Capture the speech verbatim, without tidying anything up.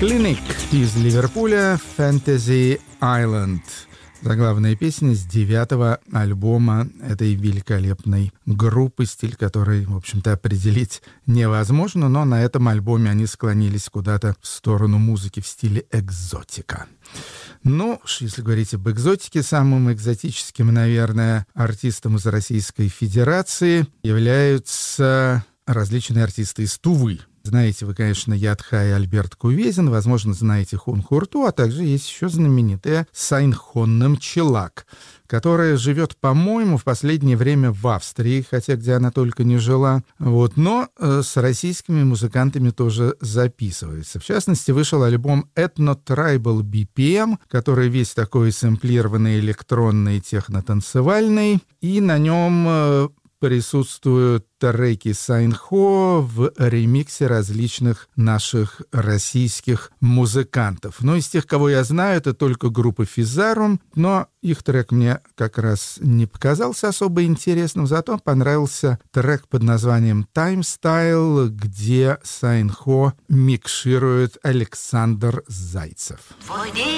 Clinic из Ливерпуля, Fantasy Island. Заглавная песня с девятого альбома этой великолепной группы, стиль которой, в общем-то, определить невозможно, но на этом альбоме они склонились куда-то в сторону музыки в стиле экзотика. Ну, если говорить об экзотике, самым экзотическим, наверное, артистом из Российской Федерации являются различные артисты из Тувы. Знаете вы, конечно, Ядха и Альберт Кувезин, возможно, знаете Хун Хурту, а также есть еще знаменитая Сайнхон Намчилак, которая живет, по-моему, в последнее время в Австрии, хотя где она только не жила, вот, но э, с российскими музыкантами тоже записывается. В частности, вышел альбом Ethno Tribal би пи эм, который весь такой сэмплированный, электронный, техно-танцевальный, и на нем э, присутствуют треки Сайнхо в ремиксе различных наших российских музыкантов. Но из тех, кого я знаю, это только группа Физарум, но их трек мне как раз не показался особо интересным, зато понравился трек под названием Time Style, где Сайнхо микширует Александр Зайцев.